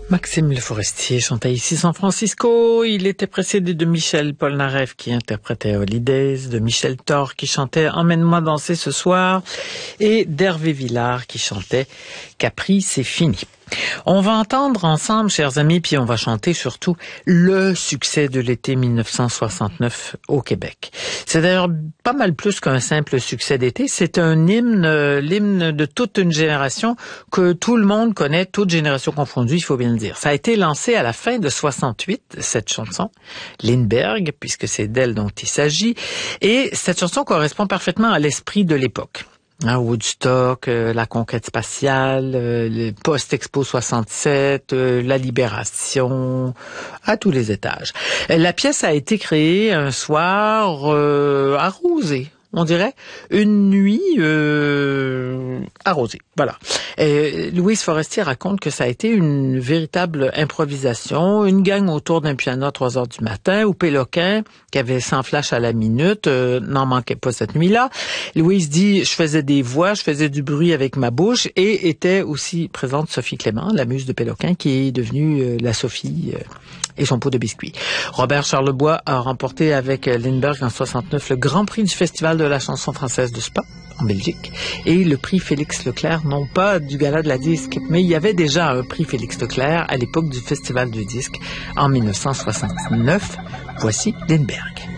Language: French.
Maxime Le Forestier chantait ici San Francisco. Il était précédé de Michel Polnareff qui interprétait Holidays, de Michel Thor qui chantait Emmène-moi danser ce soir et d'Hervé Villard qui chantait Capri, c'est fini. On va entendre ensemble, chers amis, puis on va chanter surtout le succès de l'été 1969 au Québec. C'est d'ailleurs pas mal plus qu'un simple succès d'été. C'est un hymne, l'hymne de toute une génération que tout le monde connaît, toute génération confondue, il faut bien le dire. Ça a été lancé à la fin de 68, cette chanson, Lindbergh, puisque c'est d'elle dont il s'agit. Et cette chanson correspond parfaitement à l'esprit de l'époque. Woodstock, la conquête spatiale, le post-Expo 67, la libération, à tous les étages. La pièce a été créée un soir arrosé, on dirait, une nuit arrosée. Voilà. Louise Forestier raconte que ça a été une véritable improvisation, une gang autour d'un piano à 3 heures du matin, où Péloquin, qui avait 100 flashs à la minute, n'en manquait pas cette nuit-là. Louise dit, je faisais des voix, je faisais du bruit avec ma bouche, et était aussi présente Sophie Clément, la muse de Péloquin, qui est devenue la Sophie et son pot de biscuits. Robert Charlebois a remporté avec Lindbergh en 69 le Grand Prix du Festival de la chanson française de Spa, en Belgique, et le prix Félix Leclerc, non pas du Gala de la disque, mais il y avait déjà un prix Félix Leclerc à l'époque du Festival du disque en 1969. Voici Lindbergh.